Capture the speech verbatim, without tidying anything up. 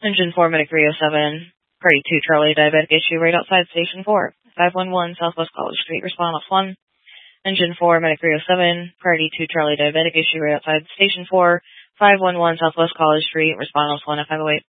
Engine four, Medic three oh seven, Party two, Charlie, diabetic issue right outside Station four. five one one, Southwest College Street, respond off one. Engine four, Medic three oh seven, Party two, Charlie, diabetic issue right outside Station four. five one one, Southwest College Street, respond off one at five oh eight.